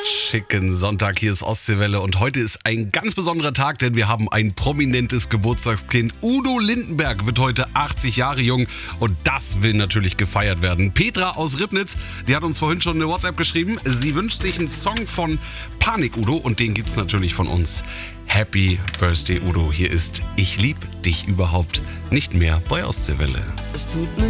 Schicken Sonntag, hier ist Ostseewelle und heute ist ein ganz besonderer Tag, denn wir haben ein prominentes Geburtstagskind. Udo Lindenberg wird heute 80 Jahre jung und das will natürlich gefeiert werden. Petra aus Ribnitz, die hat uns vorhin schon eine WhatsApp geschrieben. Sie wünscht sich einen Song von Panik Udo und den gibt's natürlich von uns. Happy Birthday Udo, hier ist Ich lieb dich überhaupt nicht mehr bei Ostseewelle. Es tut nicht